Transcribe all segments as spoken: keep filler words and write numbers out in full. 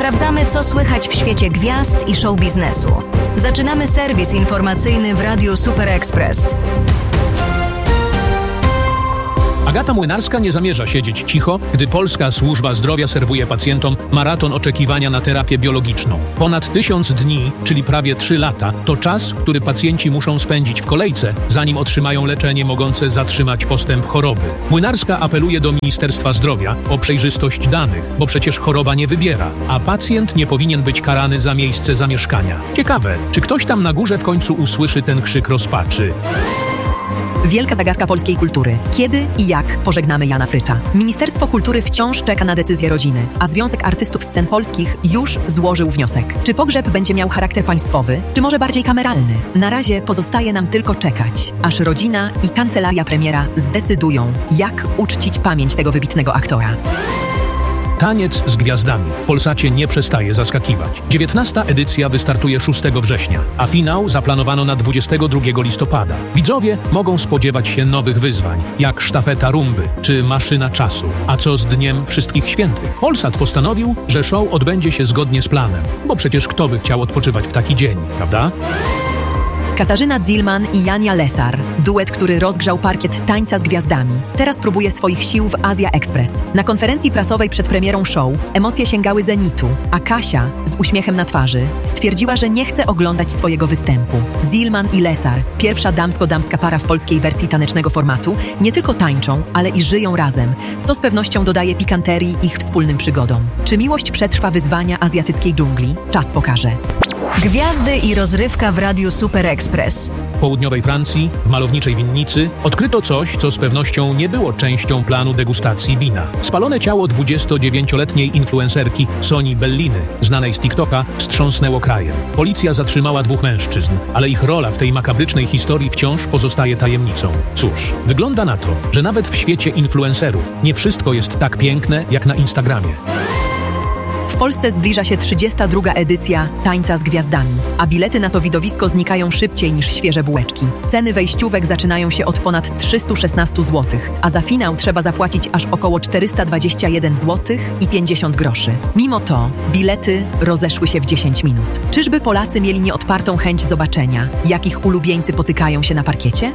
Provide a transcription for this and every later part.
Sprawdzamy, co słychać w świecie gwiazd i show biznesu. Zaczynamy serwis informacyjny w Radiu Super Express. Agata Młynarska nie zamierza siedzieć cicho, gdy Polska Służba Zdrowia serwuje pacjentom maraton oczekiwania na terapię biologiczną. Ponad tysiąc dni, czyli prawie trzy lata, to czas, który pacjenci muszą spędzić w kolejce, zanim otrzymają leczenie mogące zatrzymać postęp choroby. Młynarska apeluje do Ministerstwa Zdrowia o przejrzystość danych, bo przecież choroba nie wybiera, a pacjent nie powinien być karany za miejsce zamieszkania. Ciekawe, czy ktoś tam na górze w końcu usłyszy ten krzyk rozpaczy. Wielka zagadka polskiej kultury. Kiedy i jak pożegnamy Jana Frycza? Ministerstwo Kultury wciąż czeka na decyzję rodziny, a Związek Artystów Scen Polskich już złożył wniosek. Czy pogrzeb będzie miał charakter państwowy, czy może bardziej kameralny? Na razie pozostaje nam tylko czekać, aż rodzina i kancelaria premiera zdecydują, jak uczcić pamięć tego wybitnego aktora. Taniec z gwiazdami w Polsacie nie przestaje zaskakiwać. dziewiętnasta edycja wystartuje szóstego września, a finał zaplanowano na dwudziestego drugiego listopada. Widzowie mogą spodziewać się nowych wyzwań, jak sztafeta rumby czy maszyna czasu. A co z Dniem Wszystkich Świętych? Polsat postanowił, że show odbędzie się zgodnie z planem, bo przecież kto by chciał odpoczywać w taki dzień, prawda? Katarzyna Zilman i Jania Lesar, duet, który rozgrzał parkiet Tańca z Gwiazdami, teraz próbuje swoich sił w Azja Express. Na konferencji prasowej przed premierą show emocje sięgały zenitu, a Kasia, z uśmiechem na twarzy, stwierdziła, że nie chce oglądać swojego występu. Zilman i Lesar, pierwsza damsko-damska para w polskiej wersji tanecznego formatu, nie tylko tańczą, ale i żyją razem, co z pewnością dodaje pikanterii ich wspólnym przygodom. Czy miłość przetrwa wyzwania azjatyckiej dżungli? Czas pokaże. Gwiazdy i rozrywka w Radiu Super Express. W południowej Francji, w malowniczej winnicy, odkryto coś, co z pewnością nie było częścią planu degustacji wina. Spalone ciało dwudziestodziewięcioletniej influencerki Soni Belliny, znanej z TikToka, wstrząsnęło krajem. Policja zatrzymała dwóch mężczyzn, ale ich rola w tej makabrycznej historii wciąż pozostaje tajemnicą. Cóż, wygląda na to, że nawet w świecie influencerów nie wszystko jest tak piękne jak na Instagramie. W Polsce zbliża się trzydziesta druga edycja Tańca z Gwiazdami, a bilety na to widowisko znikają szybciej niż świeże bułeczki. Ceny wejściówek zaczynają się od ponad trzysta szesnaście złotych, a za finał trzeba zapłacić aż około czterysta dwadzieścia jeden złotych i pięćdziesiąt groszy. Mimo to bilety rozeszły się w dziesięć minut. Czyżby Polacy mieli nieodpartą chęć zobaczenia, jak ich ulubieńcy potykają się na parkiecie?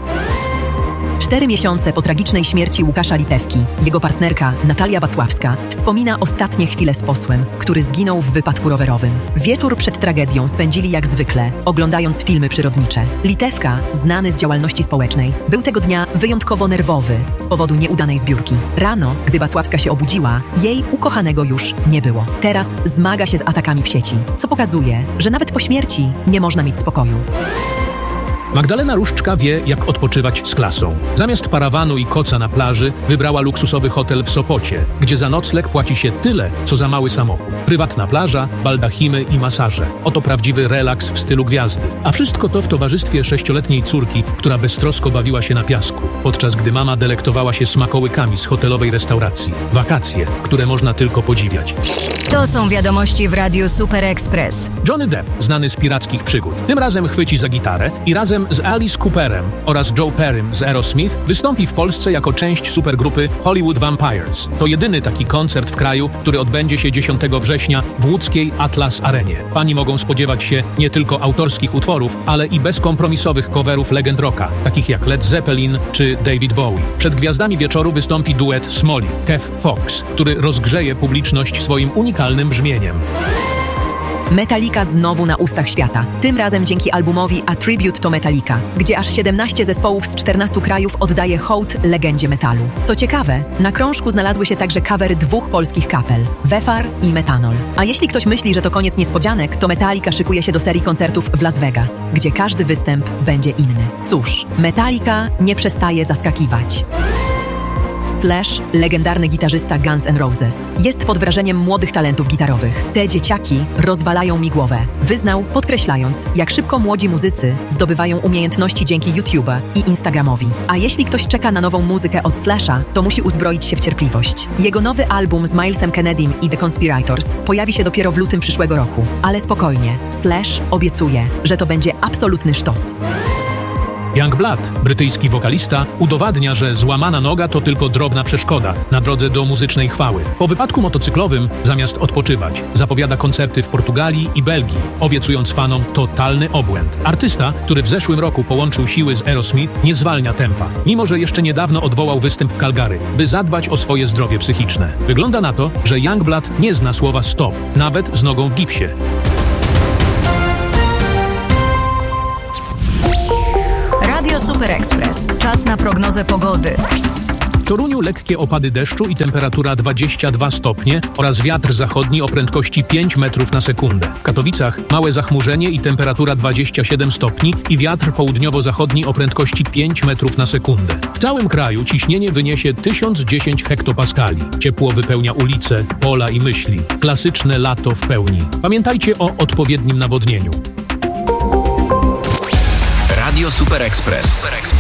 Cztery miesiące po tragicznej śmierci Łukasza Litewki, jego partnerka Natalia Wacławska wspomina ostatnie chwile z posłem, który zginął w wypadku rowerowym. Wieczór przed tragedią spędzili jak zwykle, oglądając filmy przyrodnicze. Litewka, znany z działalności społecznej, był tego dnia wyjątkowo nerwowy z powodu nieudanej zbiórki. Rano, gdy Wacławska się obudziła, jej ukochanego już nie było. Teraz zmaga się z atakami w sieci, co pokazuje, że nawet po śmierci nie można mieć spokoju. Magdalena Różczka wie, jak odpoczywać z klasą. Zamiast parawanu i koca na plaży wybrała luksusowy hotel w Sopocie, gdzie za nocleg płaci się tyle, co za mały samochód. Prywatna plaża, baldachimy i masaże. Oto prawdziwy relaks w stylu gwiazdy. A wszystko to w towarzystwie sześcioletniej córki, która beztrosko bawiła się na piasku, podczas gdy mama delektowała się smakołykami z hotelowej restauracji. Wakacje, które można tylko podziwiać. To są wiadomości w Radiu Super Express. Johnny Depp, znany z pirackich przygód, tym razem chwyci za gitarę i razem z Alice Cooperem oraz Joe Perrym z Aerosmith wystąpi w Polsce jako część supergrupy Hollywood Vampires. To jedyny taki koncert w kraju, który odbędzie się dziesiątego września w łódzkiej Atlas Arenie. Pani mogą spodziewać się nie tylko autorskich utworów, ale i bezkompromisowych coverów legend rocka, takich jak Led Zeppelin czy David Bowie. Przed gwiazdami wieczoru wystąpi duet Smolly, Kev Fox, który rozgrzeje publiczność swoim unikalnym brzmieniem. Metallica znowu na ustach świata. Tym razem dzięki albumowi A Tribute to Metallica, gdzie aż siedemnaście zespołów z czternastu krajów oddaje hołd legendzie metalu. Co ciekawe, na krążku znalazły się także covery dwóch polskich kapel, Wefar i Metanol. A jeśli ktoś myśli, że to koniec niespodzianek, to Metallica szykuje się do serii koncertów w Las Vegas, gdzie każdy występ będzie inny. Cóż, Metallica nie przestaje zaskakiwać. Slash, legendarny gitarzysta Guns N' Roses, jest pod wrażeniem młodych talentów gitarowych. Te dzieciaki rozwalają mi głowę. Wyznał, podkreślając, jak szybko młodzi muzycy zdobywają umiejętności dzięki YouTube'a i Instagramowi. A jeśli ktoś czeka na nową muzykę od Slasha, to musi uzbroić się w cierpliwość. Jego nowy album z Milesem Kennedym i The Conspirators pojawi się dopiero w lutym przyszłego roku. Ale spokojnie, Slash obiecuje, że to będzie absolutny sztos. Youngblood, brytyjski wokalista, udowadnia, że złamana noga to tylko drobna przeszkoda na drodze do muzycznej chwały. Po wypadku motocyklowym, zamiast odpoczywać, zapowiada koncerty w Portugalii i Belgii, obiecując fanom totalny obłęd. Artysta, który w zeszłym roku połączył siły z Aerosmith, nie zwalnia tempa, mimo że jeszcze niedawno odwołał występ w Calgary, by zadbać o swoje zdrowie psychiczne. Wygląda na to, że Youngblood nie zna słowa stop, nawet z nogą w gipsie. Radio Super Express. Czas na prognozę pogody. W Toruniu lekkie opady deszczu i temperatura dwadzieścia dwa stopnie oraz wiatr zachodni o prędkości pięć metrów na sekundę. W Katowicach małe zachmurzenie i temperatura dwadzieścia siedem stopni i wiatr południowo-zachodni o prędkości pięć metrów na sekundę. W całym kraju ciśnienie wyniesie tysiąc dziesięć hektopaskali. Ciepło wypełnia ulice, pola i myśli. Klasyczne lato w pełni. Pamiętajcie o odpowiednim nawodnieniu. Radio Super Express.